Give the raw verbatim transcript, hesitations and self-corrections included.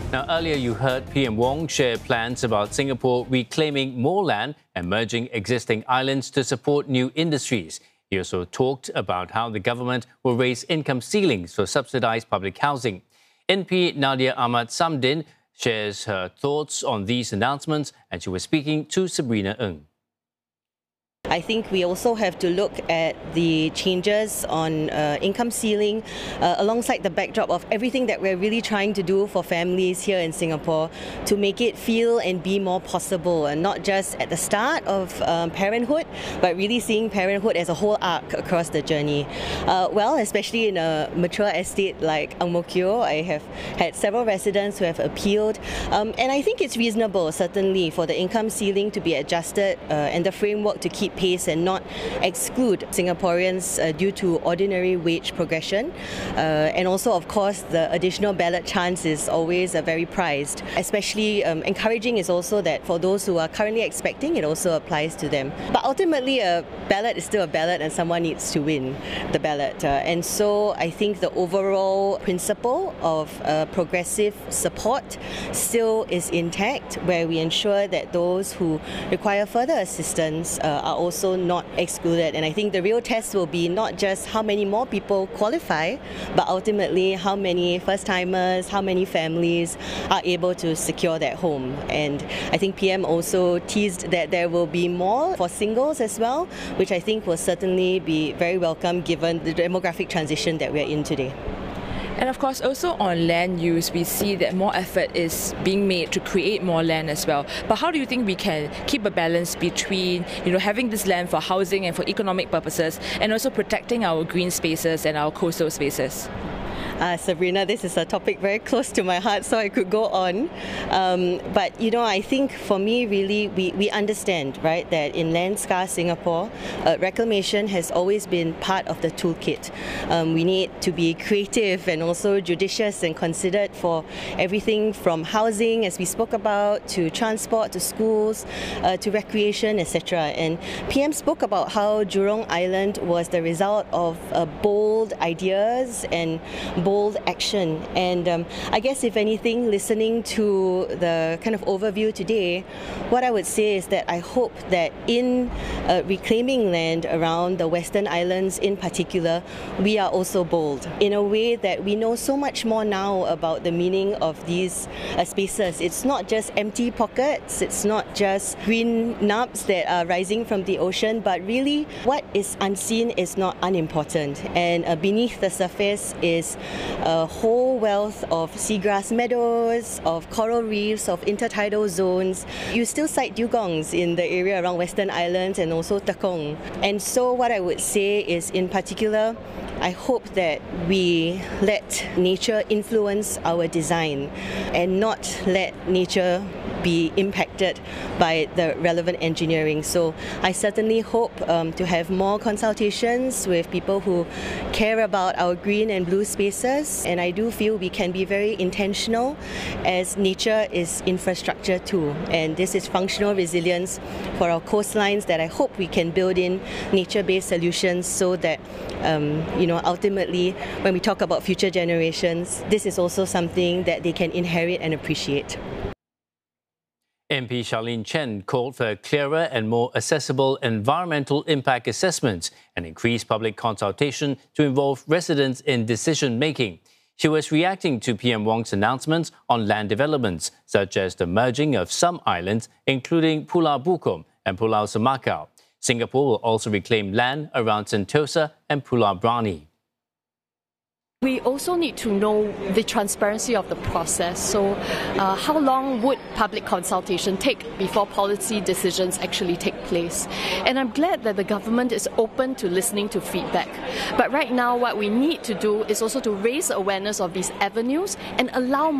Now, earlier you heard P M Wong share plans about Singapore reclaiming more land and merging existing islands to support new industries. He also talked about how the government will raise income ceilings for subsidised public housing. N P Nadia Ahmad Samdin shares her thoughts on these announcements, and she was speaking to Sabrina Ng. I think we also have to look at the changes on uh, income ceiling uh, alongside the backdrop of everything that we're really trying to do for families here in Singapore to make it feel and be more possible, and not just at the start of um, parenthood, but really seeing parenthood as a whole arc across the journey. Uh, well, especially in a mature estate like Ang Mo Kio, I have had several residents who have appealed, um, and I think it's reasonable, certainly, for the income ceiling to be adjusted uh, and the framework to keep pace and not exclude Singaporeans uh, due to ordinary wage progression. Uh, and also, of course, the additional ballot chance is always uh, very prized. Especially um, encouraging is also that for those who are currently expecting, it also applies to them. But ultimately, a ballot is still a ballot and someone needs to win the ballot. Uh, and so I think the overall principle of uh, progressive support still is intact, where we ensure that those who require further assistance uh, are also not excluded. And I think the real test will be not just how many more people qualify, but ultimately how many first-timers, how many families are able to secure that home. And I think P M also teased that there will be more for singles as well, which I think will certainly be very welcome given the demographic transition that we're in today. And of course, also on land use, we see that more effort is being made to create more land as well. But how do you think we can keep a balance between, you know, having this land for housing and for economic purposes, and also protecting our green spaces and our coastal spaces? Uh, Sabrina, this is a topic very close to my heart, so I could go on. Um, but, you know, I think for me, really, we, we understand, right, that in land-scarce Singapore, uh, reclamation has always been part of the toolkit. Um, we need to be creative and also judicious and considered for everything from housing, as we spoke about, to transport, to schools, uh, to recreation, et cetera. And P M spoke about how Jurong Island was the result of uh, bold ideas and bold action. And um, I guess if anything, listening to the kind of overview today, what I would say is that I hope that in uh, reclaiming land around the Western Islands in particular, we are also bold in a way that we know so much more now about the meaning of these uh, spaces. It's not just empty pockets, it's not just green knobs that are rising from the ocean, but really what is unseen is not unimportant. And uh, beneath the surface is a whole wealth of seagrass meadows, of coral reefs, of intertidal zones. You still sight dugongs in the area around Western Islands and also Tekong. And so what I would say is, in particular, I hope that we let nature influence our design and not let nature be impacted by the relevant engineering. So I certainly hope um, to have more consultations with people who care about our green and blue spaces, and I do feel we can be very intentional, as nature is infrastructure too, and this is functional resilience for our coastlines that I hope we can build in nature-based solutions so that um, you know, ultimately when we talk about future generations, this is also something that they can inherit and appreciate. M P Charlene Chen called for clearer and more accessible environmental impact assessments and increased public consultation to involve residents in decision-making. She was reacting to P M Wong's announcements on land developments, such as the merging of some islands, including Pulau Bukom and Pulau Semakau. Singapore will also reclaim land around Sentosa and Pulau Brani. We also need to know the transparency of the process. So uh, how long would public consultation take before policy decisions actually take place? And I'm glad that the government is open to listening to feedback. But right now, what we need to do is also to raise awareness of these avenues and allow